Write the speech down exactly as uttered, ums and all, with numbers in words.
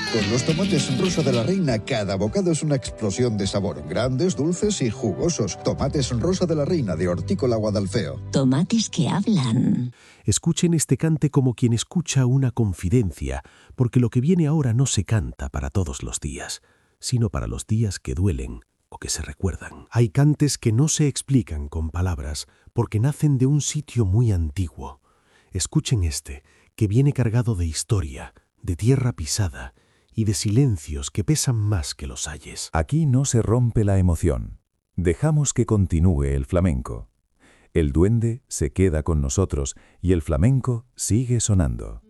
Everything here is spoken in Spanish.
Con los tomates Rosa de la Reina, cada bocado es una explosión de sabor. Grandes, dulces y jugosos. Tomates Rosa de la Reina de Hortícola Guadalfeo. Tomates que hablan. Escuchen este cante como quien escucha una confidencia, porque lo que viene ahora no se canta para todos los días, sino para los días que duelen o que se recuerdan. Hay cantes que no se explican con palabras, porque nacen de un sitio muy antiguo. Escuchen este, que viene cargado de historia, de tierra pisada y de silencios que pesan más que los ayes. Aquí no se rompe la emoción. Dejamos que continúe el flamenco. El duende se queda con nosotros y el flamenco sigue sonando.